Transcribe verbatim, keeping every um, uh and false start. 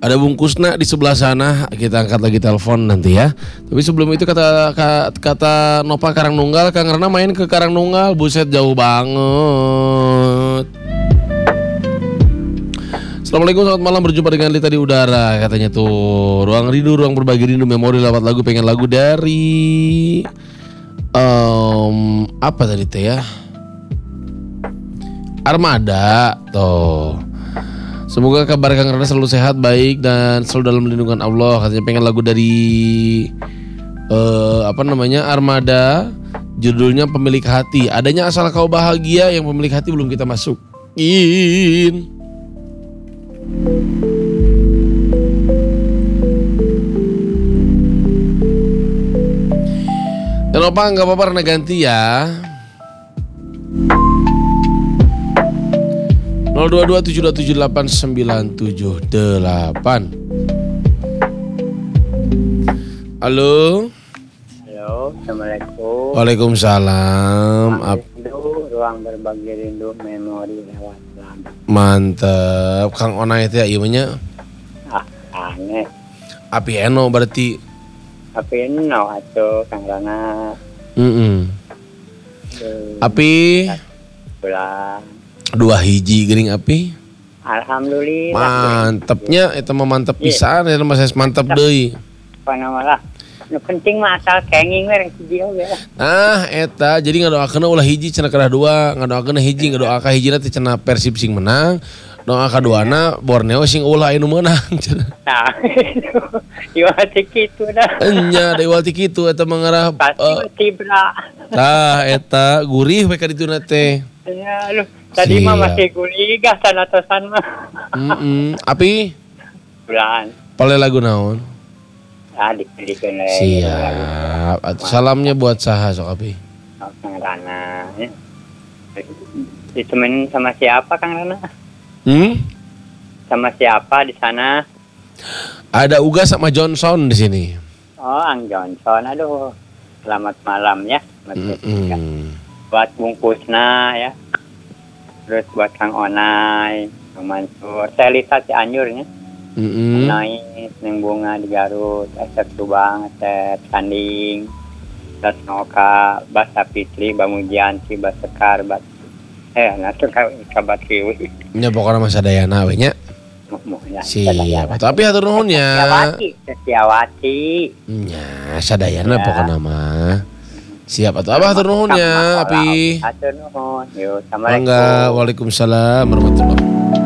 Ada bungkusna di sebelah sana, kita angkat lagi telepon nanti ya. Tapi sebelum itu kata kata Nova Karangnunggal, Kang Rana main ke Karangnunggal, buset jauh banget. Assalamualaikum, selamat malam, berjumpa dengan Lita di udara katanya tuh. Ruang rindu, ruang berbagi rindu, memori lewat lagu, pengen lagu dari um, apa tadi teh ya? Armada tuh. Semoga kabar Kang Rana selalu sehat, baik dan selalu dalam lindungan Allah. Katanya pengen lagu dari uh, apa namanya Armada, judulnya Pemilik Hati. Adanya Asal Kau Bahagia, yang pemilik hati belum kita masukin. Dan opa nggak apa-apa Rana ganti ya. nol dua dua tujuh dua tujuh delapan sembilan tujuh delapan. Halo. Halo, assalamualaikum. Waalaikumsalam. Ap- Rindu, ruang berbagi rindu, memori lewat lagu. Mantep, Kang Onay teh ieu nya. Ah, aneh. Api eno berarti. Tapi no atuh Kang Rana. Heeh. Api Pulang. dua hiji geuning api. Alhamdulillah. Mantepnya eta mah mantep pisan, eta mah mantep deui. Pana malah. Nu penting mah asal kenging we rek hiji oge. Ah, eta jadi ngadoakeun ulah hiji cenah kada dua, ngadoakeun hiji ngadoakeun hijina teh cenah Persib sing menang. Doa kaduana Borneo sing ulah anu meunang cenah. Nah, ieu hati kitu dah. Enya dewa ti kitu eta mengarah Pasti tibra. tah eta gurih we ka dituna teh. Ya, lu tadi mah masih guligah sanatosan mah. Heeh. Api Bulan. pale lagu naon? Ah, dipilihkeun we. Siap. Atuh salamnya buat saha sok Api? Oh, Kang Rana. Ditemenin sama siapa Kang Rana? Hmm? Sama siapa di sana? Ada Uga sama Johnson di sini. Oh, Ang Johnson. Aduh. Selamat malam ya. Mm-mm. Buat bungkusna ya. Terus buat Kang Onay, Kang Mansur. Saya lihat si Anjurnya. Mm-mm. Nangis, neng bunga di Garut. Esek Subang, Esek Sanding. Bas Noka, Bas Sapitri, Bamujianti, Bas Sekar, Bas eh natu kabat kiwi. Nya pokokna mah sadayana we nya. Siap. Tapi hatur nuhun ya. Setiawati, Setiawati. Nya sadayana Ya. pokokna mah. Siap atuh Abah hatur nuhun ya, Api. Hatur nuhun. Yo, Mangga, assalamualaikum. Waalaikumsalam warahmatullahi